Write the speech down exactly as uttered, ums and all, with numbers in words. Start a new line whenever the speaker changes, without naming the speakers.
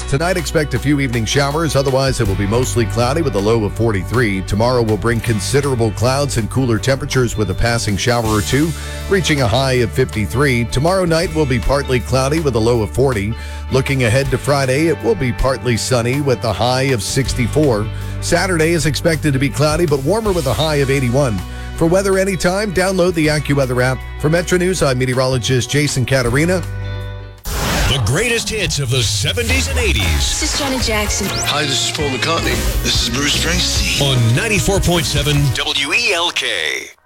Tonight, expect a few evening showers. Otherwise, it will be mostly cloudy with a low of forty-three. Tomorrow will bring considerable clouds and cooler temperatures with a passing shower or two, reaching a high of fifty-three. Tomorrow night will be partly cloudy with a low of forty. Looking ahead to Friday, it will be partly sunny with a high of sixty-four. Saturday is expected to be cloudy but warmer with a high of eighty-one. For weather anytime, download the AccuWeather app. For Metro News, I'm meteorologist Jason Catarina.
The greatest hits of the seventies and eighties.
This is Janet Jackson.
Hi, this is Paul McCartney. This is Bruce Springsteen.
On ninety-four point seven W E L K.